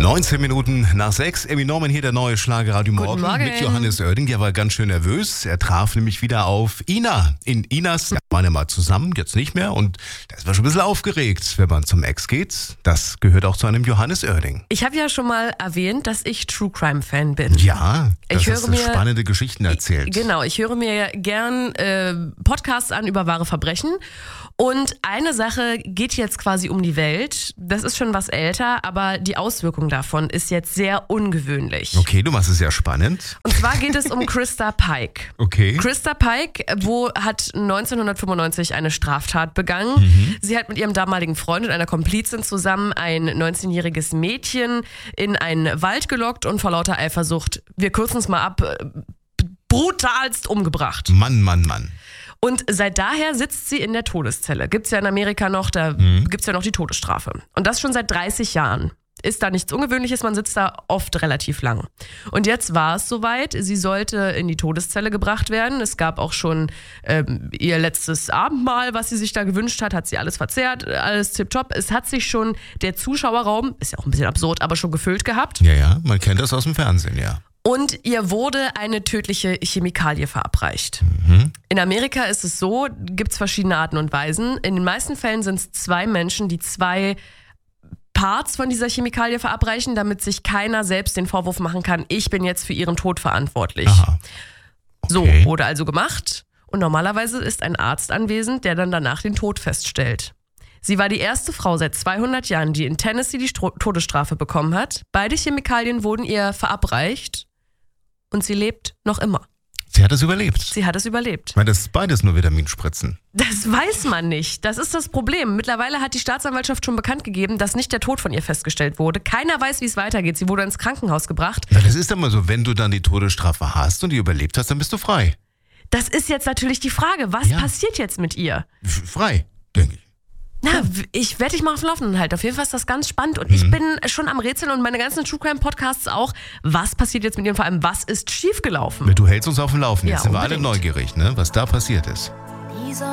19 Minuten nach 6. Emmy Norman hier, der neue Schlager-Radio Morgen mit Johannes Oerding. Der war ganz schön nervös. Er traf nämlich wieder auf Ina. In Inas, da waren ja mal zusammen, jetzt nicht mehr. Und das war schon ein bisschen aufgeregt, wenn man zum Ex geht. Das gehört auch zu einem Johannes Oerding. Ich habe ja schon mal erwähnt, dass ich True Crime Fan bin. Ja, das hast du spannende Geschichten erzählt. Genau, ich höre mir gern Podcasts an über wahre Verbrechen. Und eine Sache geht jetzt quasi um die Welt. Das ist schon was älter, aber die Auswirkung davon ist jetzt sehr ungewöhnlich. Okay, du machst es sehr spannend. Und zwar geht es um Krista Pike. Okay. Krista Pike hat 1995 eine Straftat begangen. Sie hat mit ihrem damaligen Freund und einer Komplizin zusammen ein 19-jähriges Mädchen in einen Wald gelockt und vor lauter Eifersucht, wir kürzen es mal ab, brutalst umgebracht. Mann. Und seit daher sitzt sie in der Todeszelle. Gibt's ja in Amerika noch, da gibt's ja noch die Todesstrafe. Und das schon seit 30 Jahren. Ist da nichts Ungewöhnliches, man sitzt da oft relativ lang. Und jetzt war es soweit, sie sollte in die Todeszelle gebracht werden. Es gab auch schon ihr letztes Abendmahl, was sie sich da gewünscht hat sie alles verzehrt, alles tipptopp. Es hat sich schon der Zuschauerraum, ist ja auch ein bisschen absurd, aber schon gefüllt gehabt. Ja, man kennt das aus dem Fernsehen, ja. Und ihr wurde eine tödliche Chemikalie verabreicht. In Amerika ist es so, gibt es verschiedene Arten und Weisen. In den meisten Fällen sind es 2 Menschen, die 2 Parts von dieser Chemikalie verabreichen, damit sich keiner selbst den Vorwurf machen kann, ich bin jetzt für ihren Tod verantwortlich. Aha. Okay. So, wurde also gemacht. Und normalerweise ist ein Arzt anwesend, der dann danach den Tod feststellt. Sie war die erste Frau seit 200 Jahren, die in Tennessee die Todesstrafe bekommen hat. Beide Chemikalien wurden ihr verabreicht. Und sie lebt noch immer. Sie hat es überlebt. Sie hat es überlebt. Ich meine, das ist beides nur Vitaminspritzen. Das weiß man nicht. Das ist das Problem. Mittlerweile hat die Staatsanwaltschaft schon bekannt gegeben, dass nicht der Tod von ihr festgestellt wurde. Keiner weiß, wie es weitergeht. Sie wurde ins Krankenhaus gebracht. Ja, das ist immer so, wenn du dann die Todesstrafe hast und die überlebt hast, dann bist du frei. Das ist jetzt natürlich die Frage. Was passiert jetzt mit ihr? Frei, denke ich. Na, ich werde dich mal auf dem Laufenden halten. Auf jeden Fall ist das ganz spannend. Und ich bin schon am Rätseln und meine ganzen True Crime Podcasts auch. Was passiert jetzt mit ihr? Vor allem, was ist schiefgelaufen? Du hältst uns auf dem Laufenden. Ja, Jetzt sind wir alle unbedingt. neugierig, ne? Was da passiert ist.